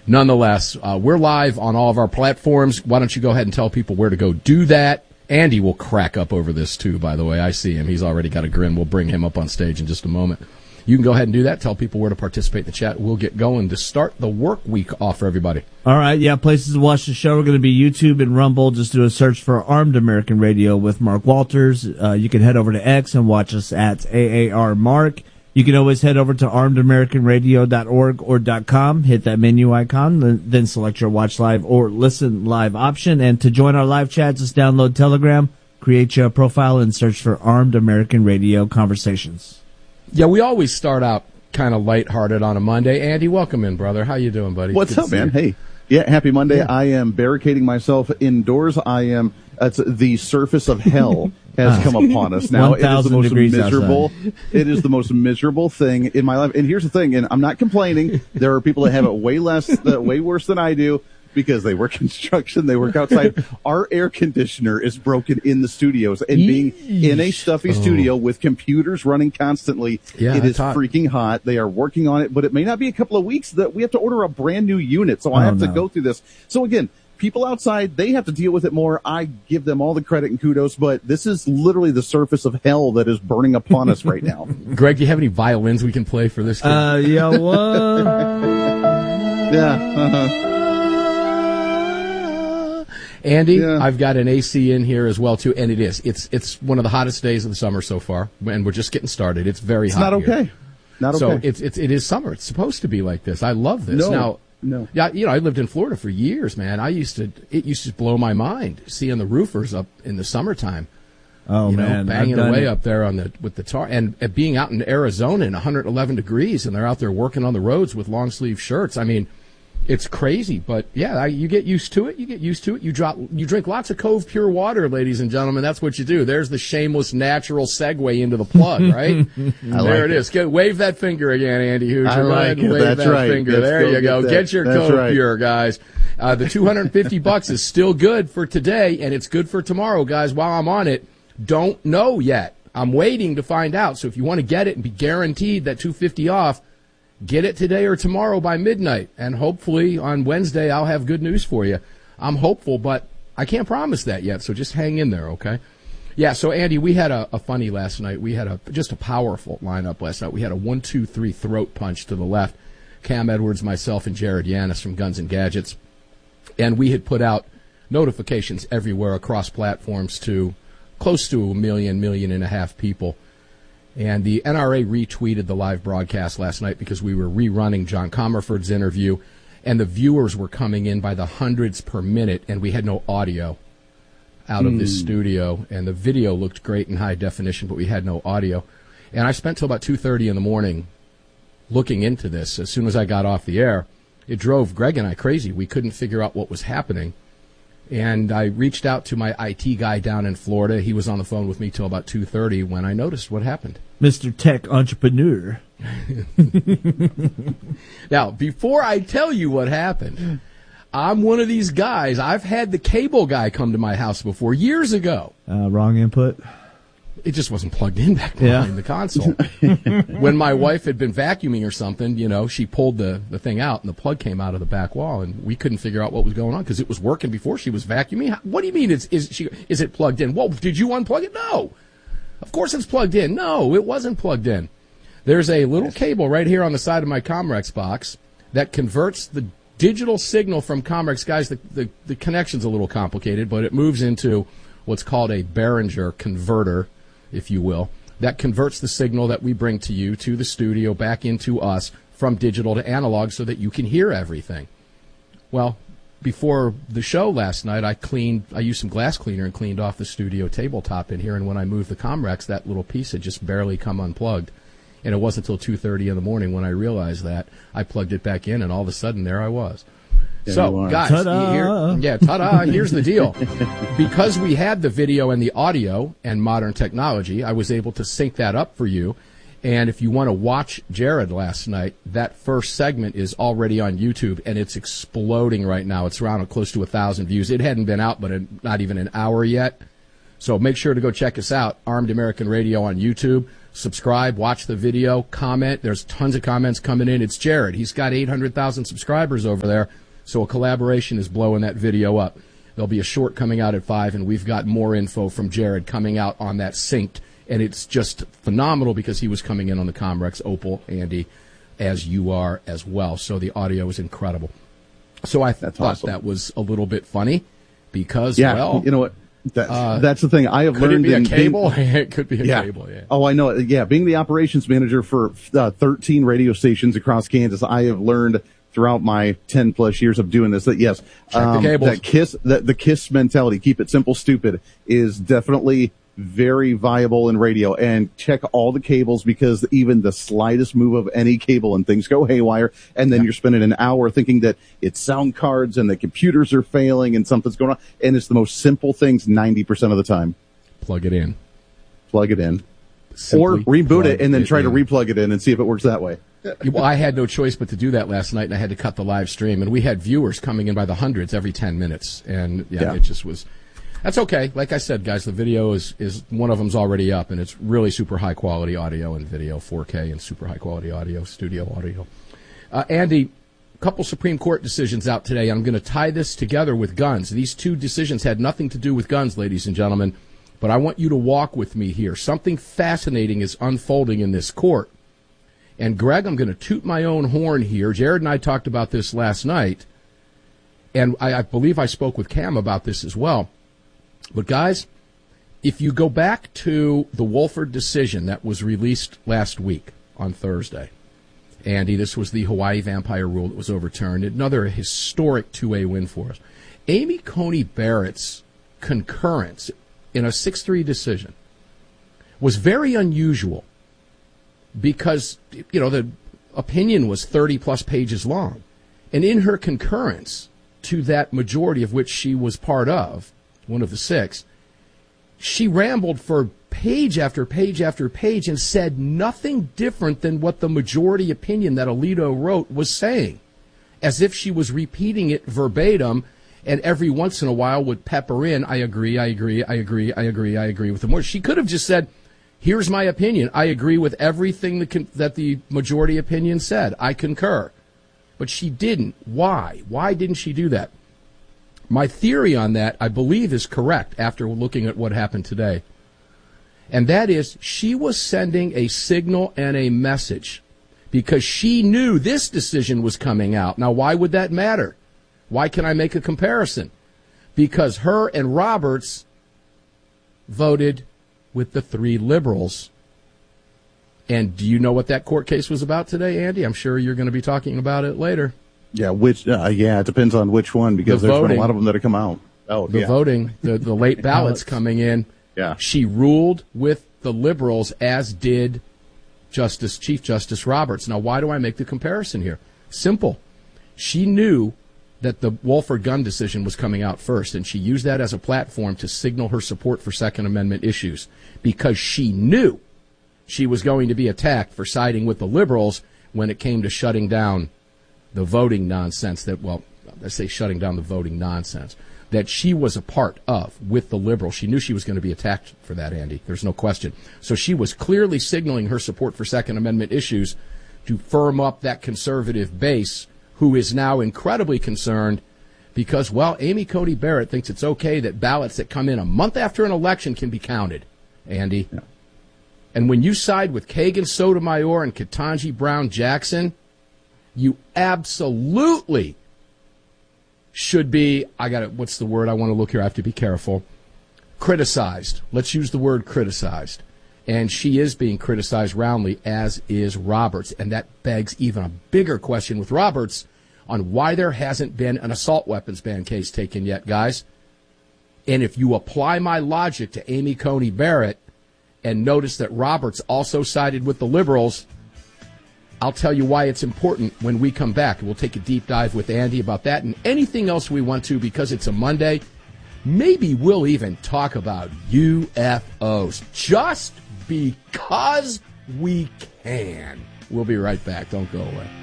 nonetheless, we're live on all of our platforms. Why don't you go ahead and tell people where to go do that? Andy will crack up over this, too, by the way. I see him. He's already got a grin. We'll bring him up on stage in just a moment. You can go ahead and do that. Tell people where to participate in the chat. We'll get going to start the work week off for everybody. All right, yeah, places to watch the show are going to be YouTube and Rumble. Just do a search for Armed American Radio with Mark Walters. You can head over to X and watch us at AAR Mark. You can always head over to armedamericanradio.org or .com, hit that menu icon, then select your watch live or listen live option. And to join our live chats, just download Telegram, create your profile, and search for Armed American Radio Conversations. Yeah, we always start out kind of lighthearted on a Monday. Andy, welcome in, brother. How you doing, buddy? What's up, man? Hey. Yeah, happy Monday. Yeah. I am barricading myself indoors. It's the surface of hell has come upon us now. It is the most miserable. It is the most miserable thing in my life. And here's the thing, and I'm not complaining. There are people that have it way worse than I do. Because they work construction, they work outside. Our air conditioner is broken in the studios, and being in a stuffy studio with computers running constantly, it is freaking hot. They are working on it, but it may not be a couple of weeks that we have to order a brand new unit. So I have to go through this. So again, people outside, they have to deal with it more. I give them all the credit and kudos, but this is literally the surface of hell that is burning upon us right now. Greg, do you have any violins we can play for this? Yeah, what? Yeah. Andy, I've got an AC in here as well, too, and it's one of the hottest days of the summer so far, and we're just getting started. It's very hot. It's not okay. Not okay. So it is summer. It's supposed to be like this. I love this. No. Yeah, I lived in Florida for years, man. It used to blow my mind seeing the roofers up in the summertime. Oh, man. Banging away up there with the tar, and being out in Arizona in 111 degrees, and they're out there working on the roads with long sleeve shirts. I mean, it's crazy, but yeah, you get used to it. You drink lots of Cove Pure water, ladies and gentlemen. That's what you do. There's the shameless, natural segue into the plug, right? There it is. Wave that finger again, Andy Hoosier. I like it. Wave That's that right. finger. There you go. Get your Cove Pure, guys. The $250 is still good for today, and it's good for tomorrow, guys. While I'm on it, don't know yet. I'm waiting to find out. So if you want to get it and be guaranteed that $250 off, get it today or tomorrow by midnight, and hopefully on Wednesday I'll have good news for you. I'm hopeful, but I can't promise that yet, so just hang in there, okay? Yeah, so Andy, we had a funny last night. We had just a powerful lineup last night. We had a 1-2-3 throat punch to the left. Cam Edwards, myself, and Jared Yanis from Guns and Gadgets. And we had put out notifications everywhere across platforms to close to 1.5 million people. And the NRA retweeted the live broadcast last night because we were rerunning John Comerford's interview, and the viewers were coming in by the hundreds per minute, and we had no audio out of this studio. And the video looked great in high definition, but we had no audio. And I spent till about 2:30 in the morning looking into this. As soon as I got off the air, it drove Greg and I crazy. We couldn't figure out what was happening. And I reached out to my IT guy down in Florida. He was on the phone with me till about 2:30 when I noticed what happened. Mr. Tech Entrepreneur. Now, before I tell you what happened, I'm one of these guys. I've had the cable guy come to my house before, years ago. Wrong input? It just wasn't plugged in back behind the console. When my wife had been vacuuming or something, she pulled the thing out, and the plug came out of the back wall, and we couldn't figure out what was going on because it was working before she was vacuuming. What do you mean? Is it plugged in? Well, did you unplug it? No. Of course it's plugged in. No, it wasn't plugged in. There's a little cable right here on the side of my Comrex box that converts the digital signal from Comrex. Guys, the connection's a little complicated, but it moves into what's called a Behringer converter, if you will, that converts the signal that we bring to you, to the studio, back into us from digital to analog so that you can hear everything. Well, before the show last night, I used some glass cleaner and cleaned off the studio tabletop in here, and when I moved the Comrex, that little piece had just barely come unplugged. And it wasn't until 2:30 in the morning when I realized that. I plugged it back in, and all of a sudden, there I was. So, guys, ta-da! Here's the deal. Because we had the video and the audio and modern technology, I was able to sync that up for you. And if you want to watch Jared last night, that first segment is already on YouTube, and it's exploding right now. It's around close to 1,000 views. It hadn't been out but not even an hour yet. So make sure to go check us out, Armed American Radio on YouTube. Subscribe, watch the video, comment. There's tons of comments coming in. It's Jared. He's got 800,000 subscribers over there, so a collaboration is blowing that video up. There'll be a short coming out at 5, and we've got more info from Jared coming out on that Synced, and it's just phenomenal because he was coming in on the Comrex Opal, Andy, as you are as well. So the audio is incredible. So I thought that was a little bit funny because, well... You know what? That's the thing I have learned. Could it be a cable? It could be a cable, yeah. Oh, I know. Yeah, being the operations manager for 13 radio stations across Kansas, I have learned throughout my 10-plus years of doing this that, yes, the KISS mentality, keep it simple, stupid, is definitely very viable in radio. And check all the cables, because even the slightest move of any cable and things go haywire, and then you're spending an hour thinking that it's sound cards and the computers are failing and something's going on. And it's the most simple things 90% of the time. Plug it in. Simply or reboot it and then try to replug it in and see if it works that way. Well, I had no choice but to do that last night, and I had to cut the live stream. And we had viewers coming in by the hundreds every 10 minutes. And, it just was... That's okay. Like I said, guys, the video is one of them's already up, and it's really super high-quality audio and video, 4K and super high-quality audio, studio audio. Andy, a couple Supreme Court decisions out today. I'm going to tie this together with guns. These two decisions had nothing to do with guns, ladies and gentlemen, but I want you to walk with me here. Something fascinating is unfolding in this court. And, Greg, I'm going to toot my own horn here. Jared and I talked about this last night, and I believe I spoke with Cam about this as well. But, guys, if you go back to the Wolford decision that was released last week on Thursday, Andy, this was the Hawaii vampire rule that was overturned, another historic 2A win for us. Amy Coney Barrett's concurrence in a 6-3 decision was very unusual because, the opinion was 30-plus pages long. And in her concurrence to that majority of which she was part of, one of the 6, she rambled for page after page after page and said nothing different than what the majority opinion that Alito wrote was saying, as if she was repeating it verbatim, and every once in a while would pepper in, I agree with them. She could have just said, here's my opinion. I agree with everything that the majority opinion said. I concur. But she didn't. Why? Why didn't she do that? My theory on that, I believe, is correct after looking at what happened today. And that is, she was sending a signal and a message because she knew this decision was coming out. Now, why would that matter? Why can I make a comparison? Because her and Roberts voted with the 3 liberals. And do you know what that court case was about today, Andy? I'm sure you're going to be talking about it later. Yeah, it depends on which one, because there's been a lot of them that have come out. The voting, the late ballots coming in. Yeah. She ruled with the liberals, as did Chief Justice Roberts. Now, why do I make the comparison here? Simple. She knew that the Wolford gun decision was coming out first, and she used that as a platform to signal her support for Second Amendment issues, because she knew she was going to be attacked for siding with the liberals when it came to shutting down the voting nonsense shutting down the voting nonsense that she was a part of with the liberals. She knew she was going to be attacked for that, Andy. There's no question. So she was clearly signaling her support for Second Amendment issues to firm up that conservative base, who is now incredibly concerned because, Amy Coney Barrett thinks it's okay that ballots that come in a month after an election can be counted, Andy. Yeah. And when you side with Kagan Sotomayor and Ketanji Brown Jackson, you absolutely should be, what's the word I want to look here? I have to be careful. Criticized. Let's use the word criticized. And she is being criticized roundly, as is Roberts. And that begs even a bigger question with Roberts on why there hasn't been an assault weapons ban case taken yet, guys. And if you apply my logic to Amy Coney Barrett and notice that Roberts also sided with the liberals, I'll tell you why it's important when we come back. We'll take a deep dive with Andy about that and anything else we want to, because it's a Monday. Maybe we'll even talk about UFOs just because we can. We'll be right back. Don't go away.